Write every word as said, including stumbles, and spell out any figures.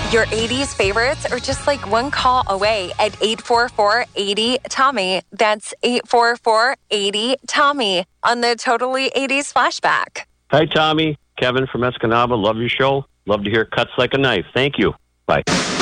Your eighties favorites are just like one call away at eight four four, eight zero, Tommy. That's eight four four, eight zero, Tommy on the Totally eighties Flashback. Hi, Tommy. Kevin from Escanaba. Love your show. Love to hear Cuts Like a Knife. Thank you. Bye.